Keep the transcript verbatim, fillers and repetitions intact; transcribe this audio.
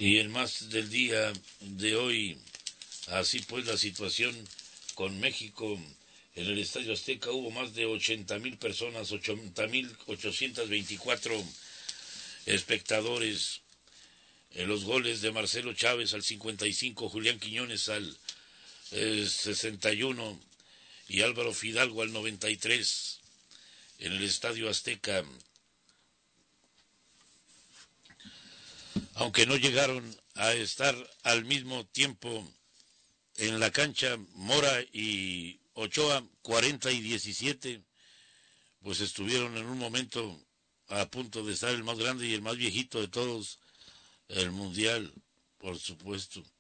Y en más del día de hoy, así pues la situación con México. En el Estadio Azteca hubo más de ochenta mil personas, ochenta mil ochocientos veinticuatro espectadores. En los goles de Marcelo Chávez al cincuenta y cinco, Julián Quiñones al eh, sesenta y uno y Álvaro Fidalgo al noventa y tres en el Estadio Azteca. Aunque no llegaron a estar al mismo tiempo en la cancha, Mora y Ochoa, cuarenta y diecisiete, pues estuvieron en un momento a punto de estar el más grande y el más viejito de todos, el Mundial, por supuesto.